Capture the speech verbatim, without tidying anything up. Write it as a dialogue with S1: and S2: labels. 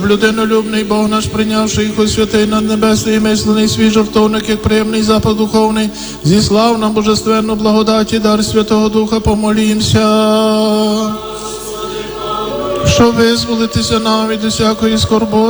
S1: Людинолюбний Бог наш, прийнявши їх у святий над небесний і мислений свій жертовник, як приємний запах духовний, зіслав нам божественну благодать і дар Святого Духа, помолімся. Щоб визволитися нам від усякої скорботи